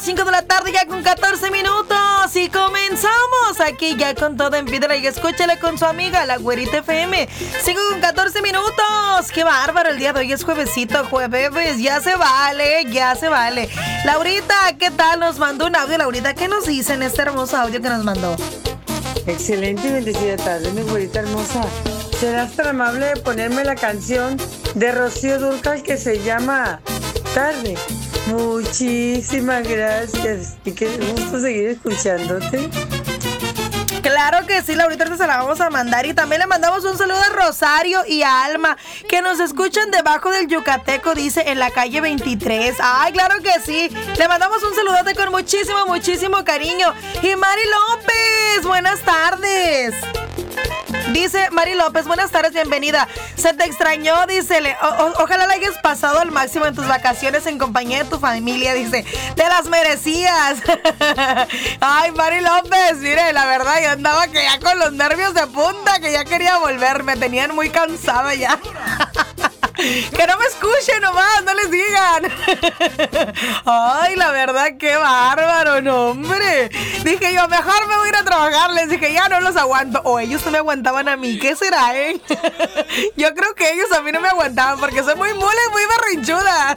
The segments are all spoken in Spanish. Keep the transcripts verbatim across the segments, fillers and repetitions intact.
cinco de la tarde ya con catorce minutos y comenzamos aquí ya con todo en Pídela y Escúchale con su amiga la Güerita F M. cinco con catorce minutos. Qué bárbaro, el día de hoy es juevesito, jueves, ya se vale, ya se vale. Laurita, ¿qué tal? Nos mandó un audio, Laurita, ¿qué nos dice en este hermoso audio que nos mandó? Excelente y bendecida tarde, mi güerita hermosa. ¿Serás tan amable de ponerme la canción de Rocío Dúrcal que se llama Tarde? Muchísimas gracias y qué gusto seguir escuchándote. Claro que sí, Laurita, ahorita se la vamos a mandar. Y también le mandamos un saludo a Rosario y a Alma, que nos escuchan debajo del Yucateco, dice, en la calle veintitrés. Ay, claro que sí. Le mandamos un saludote con muchísimo, muchísimo cariño. Y Mari López, buenas tardes. Dice Mari López, buenas tardes, bienvenida. Se te extrañó, dícele. O, o, ojalá la hayas pasado al máximo en tus vacaciones en compañía de tu familia, dice. Te las merecías. Ay, Mari López, mire, la verdad, yo andaba que ya con los nervios de punta, que ya quería volver. Me tenían muy cansada ya. Que no me escuchen nomás, no les digan. Ay, la verdad, qué bárbaro, no, hombre. Dije yo, mejor me voy a ir a trabajar. Les dije, ya no los aguanto. O ellos no me aguantaban a mí, ¿qué será, eh? Yo creo que ellos a mí no me aguantaban porque soy muy mula y muy berrinchuda.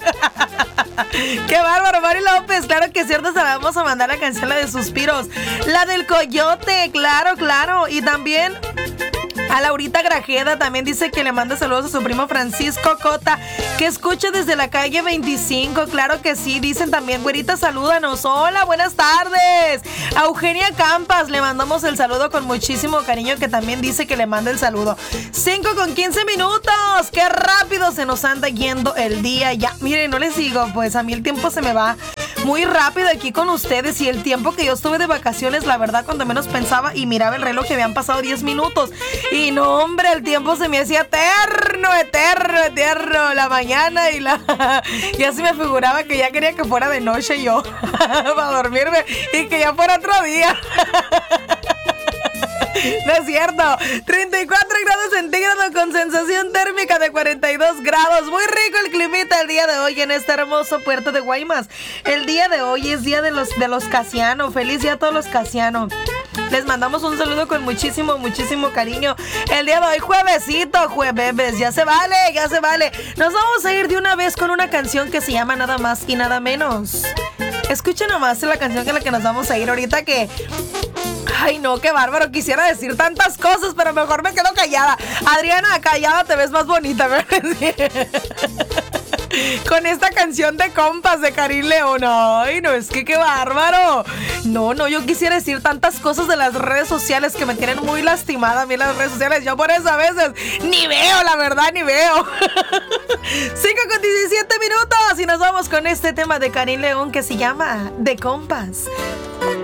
Qué bárbaro, Mari López. Claro que es cierto, se la vamos a mandar la canción, la de Suspiros. La del Coyote, claro, claro. Y también a Laurita Grajeda también dice que le manda saludos a su primo Francisco Cota, que escucha desde la calle veinticinco. Claro que sí, dicen también, güerita, salúdanos. Hola, buenas tardes. A Eugenia Campas le mandamos el saludo con muchísimo cariño, que también dice que le manda el saludo. cinco con quince minutos. Qué rápido se nos anda yendo el día ya. Miren, no les digo, pues a mí el tiempo se me va muy rápido aquí con ustedes. Y el tiempo que yo estuve de vacaciones, la verdad, cuando menos pensaba y miraba el reloj, que habían pasado diez minutos. Y no, hombre, el tiempo se me hacía eterno, eterno, eterno. La mañana y la... Ya se me figuraba que ya quería que fuera de noche yo para dormirme y que ya fuera otro día. No es cierto. treinta y cuatro grados centígrados con sensación térmica de cuarenta y dos grados. Muy rico el climita el día de hoy en este hermoso puerto de Guaymas. El día de hoy es día de los, de los Casiano. Feliz día a todos los Casiano. Les mandamos un saludo con muchísimo, muchísimo cariño. El día de hoy, juevesito, jueves. Ya se vale, ya se vale. Nos vamos a ir de una vez con una canción que se llama Nada Más y Nada Menos. Escuchen nomás la canción con la que nos vamos a ir ahorita, que... Ay, no, qué bárbaro. Quisiera decir tantas cosas, pero mejor me quedo callada. Adriana, callada te ves más bonita, ¿verdad? Con esta canción de Compas de Karim León. Ay, no, es que qué bárbaro. No, no, yo quisiera decir tantas cosas de las redes sociales que me tienen muy lastimada a mí las redes sociales. Yo por eso a veces ni veo, la verdad, ni veo. cinco con diecisiete minutos y nos vamos con este tema de Karim León que se llama De Compas.